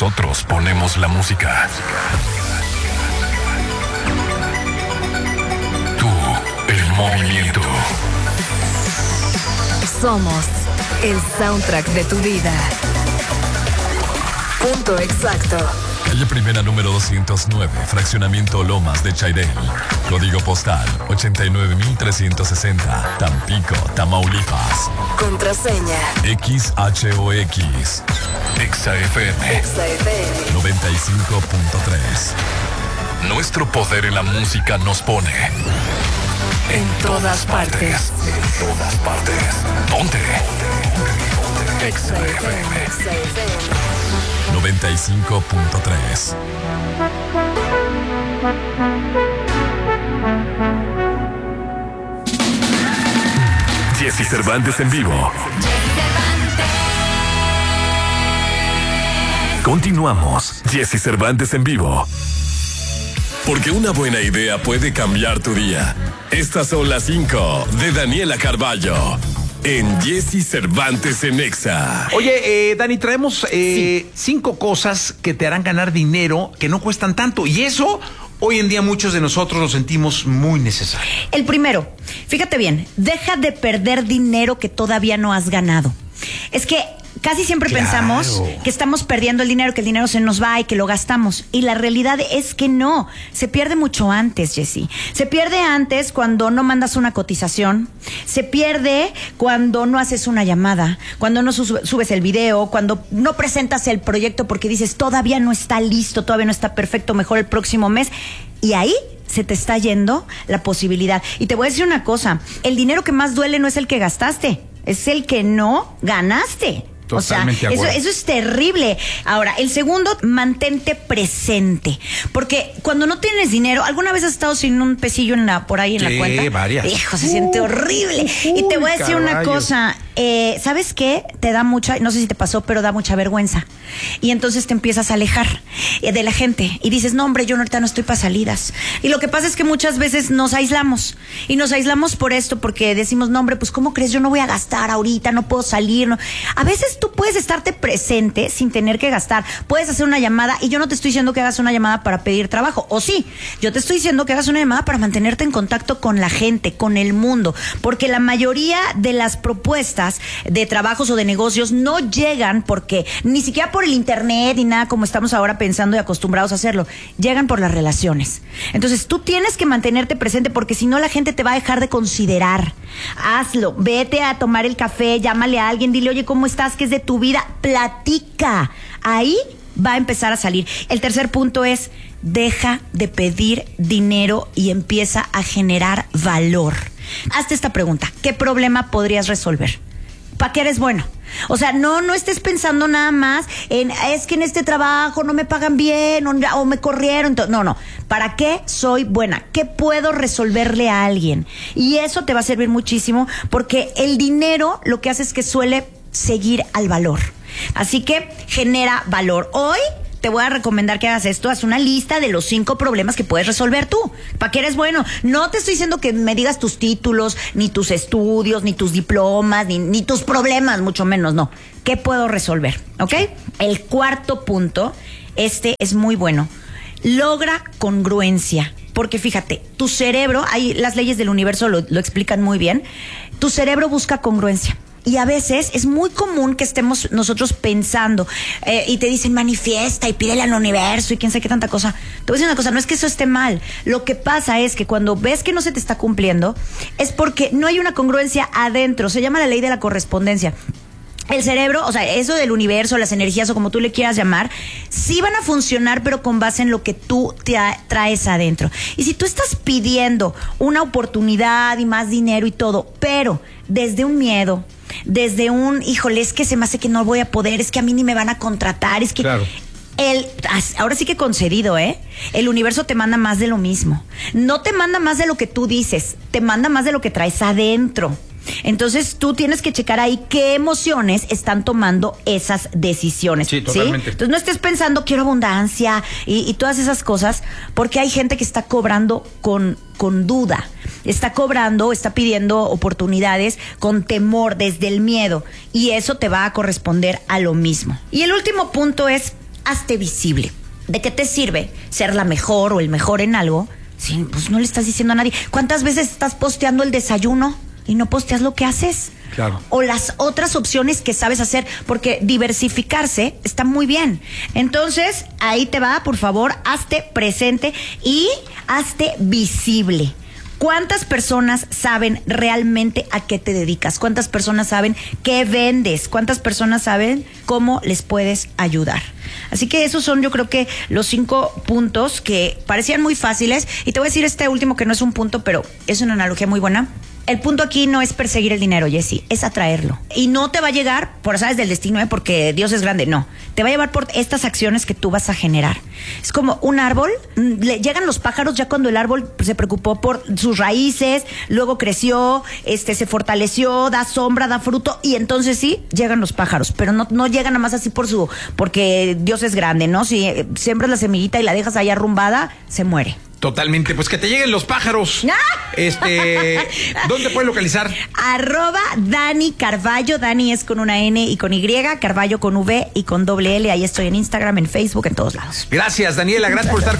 Nosotros ponemos la música. Tú, el movimiento. Somos el soundtrack de tu vida. Punto exacto. Calle Primera número 209, Fraccionamiento Lomas de Chairel. Código postal 89360, Tampico, Tamaulipas. Contraseña XHOX. XAFM 95.3. Nuestro poder en la música nos pone en todas partes. En todas partes. ¿Dónde? XAFM 95.3. Jessy Cervantes en vivo. Continuamos. Jessy Cervantes en vivo. Porque una buena idea puede cambiar tu día. Estas son las 5 de Daniela Carballo en Jessy Cervantes en Exa. Oye, Dani, traemos 5 cosas que te harán ganar dinero que no cuestan tanto. Y eso, hoy en día muchos de nosotros lo sentimos muy necesario. El primero, fíjate bien, deja de perder dinero que todavía no has ganado. Es que casi siempre pensamos que estamos perdiendo el dinero, que el dinero se nos va y que lo gastamos. Y la realidad es que no. Se pierde mucho antes, Jessy. Se pierde antes cuando no mandas una cotización. Se pierde cuando no haces una llamada. Cuando no subes el video. Cuando no presentas el proyecto porque dices, todavía no está listo, todavía no está perfecto, mejor el próximo mes. Y ahí se te está yendo la posibilidad. Y te voy a decir una cosa. El dinero que más duele no es el que gastaste. Es el que no ganaste. Totalmente. O sea, eso es terrible. Ahora, el segundo, mantente presente. Porque cuando no tienes dinero, ¿alguna vez has estado sin un pesillo por ahí en la cuenta? Sí, varias. Hijo, se siente horrible. Y te voy a decir una cosa. ¿Sabes qué? Te da mucha, no sé si te pasó, pero da mucha vergüenza. Y entonces te empiezas a alejar de la gente. Y dices, no, hombre, yo ahorita no estoy para salidas. Y lo que pasa es que muchas veces nos aislamos. Y nos aislamos por esto, porque decimos, no, hombre, pues ¿cómo crees? Yo no voy a gastar ahorita, no puedo salir. No. A veces tú puedes estarte presente sin tener que gastar. Puedes hacer una llamada, y yo no te estoy diciendo que hagas una llamada para pedir trabajo. O sí, yo te estoy diciendo que hagas una llamada para mantenerte en contacto con la gente, con el mundo. Porque la mayoría de las propuestas de trabajos o de negocios no llegan porque ni siquiera por el internet ni nada como estamos ahora pensando y acostumbrados a hacerlo. Llegan por las relaciones. Entonces tú tienes que mantenerte presente, porque si no la gente te va a dejar de considerar. Hazlo, vete a tomar el café, llámale a alguien, dile, oye, ¿cómo estás? ¿Qué es de tu vida? Platica. Ahí va a empezar a salir. El tercer punto es, deja de pedir dinero y empieza a generar valor. Hazte esta pregunta: ¿qué problema podrías resolver? ¿Para qué eres bueno? O sea, no estés pensando nada más en, es que en este trabajo no me pagan bien o me corrieron. No. ¿Para qué soy buena? ¿Qué puedo resolverle a alguien? Y eso te va a servir muchísimo, porque el dinero lo que hace es que suele seguir al valor. Así que genera valor. Hoy te voy a recomendar que hagas esto. Haz una lista de los 5 problemas que puedes resolver tú. ¿Para qué eres bueno? No te estoy diciendo que me digas tus títulos, ni tus estudios, ni tus diplomas, ni tus problemas, mucho menos, no. ¿Qué puedo resolver? ¿Ok? El cuarto punto, este es muy bueno. Logra congruencia. Porque fíjate, tu cerebro, ahí las leyes del universo lo explican muy bien. Tu cerebro busca congruencia. Y a veces es muy común que estemos nosotros pensando y te dicen manifiesta y pídele al universo y quién sabe qué tanta cosa. Te voy a decir una cosa, no es que eso esté mal. Lo que pasa es que cuando ves que no se te está cumpliendo es porque no hay una congruencia adentro. Se llama la ley de la correspondencia. El cerebro, o sea, eso del universo, las energías o como tú le quieras llamar, sí van a funcionar, pero con base en lo que tú te traes adentro. Y si tú estás pidiendo una oportunidad y más dinero y todo, pero desde un miedo, desde un, híjole, es que se me hace que no voy a poder, es que a mí ni me van a contratar, es que... Claro. Ahora sí que concedido, el universo te manda más de lo mismo. No te manda más de lo que tú dices, te manda más de lo que traes adentro. Entonces tú tienes que checar ahí qué emociones están tomando esas decisiones. Sí, totalmente. Entonces no estés pensando quiero abundancia y todas esas cosas, porque hay gente que está cobrando con duda, está cobrando, está pidiendo oportunidades con temor, desde el miedo, y eso te va a corresponder a lo mismo. Y el último punto es hazte visible. ¿De qué te sirve ser la mejor o el mejor en algo? Sí, pues no le estás diciendo a nadie. ¿Cuántas veces estás posteando el desayuno y no posteas lo que haces? Claro. O las otras opciones que sabes hacer, porque diversificarse está muy bien. Entonces, ahí te va, por favor, hazte presente y hazte visible. ¿Cuántas personas saben realmente a qué te dedicas? ¿Cuántas personas saben qué vendes? ¿Cuántas personas saben cómo les puedes ayudar? Así que esos son, yo creo que los 5 puntos que parecían muy fáciles. Y te voy a decir este último que no es un punto, pero es una analogía muy buena. El punto aquí no es perseguir el dinero, Jessy, es atraerlo. Y no te va a llegar por azares del destino, porque Dios es grande, no. Te va a llevar por estas acciones que tú vas a generar. Es como un árbol, le llegan los pájaros ya cuando el árbol se preocupó por sus raíces, luego creció, se fortaleció, da sombra, da fruto, y entonces sí, llegan los pájaros. Pero no llegan nada más así porque Dios es grande, ¿no? Si siembras la semillita y la dejas ahí arrumbada, se muere. Totalmente, pues que te lleguen los pájaros. ¿Dónde puedes localizar? @Dani Carballo. Dani es con una N y con Y, Carballo con V y con doble L. Ahí estoy en Instagram, en Facebook, en todos lados. Gracias, Daniela, gracias por estar con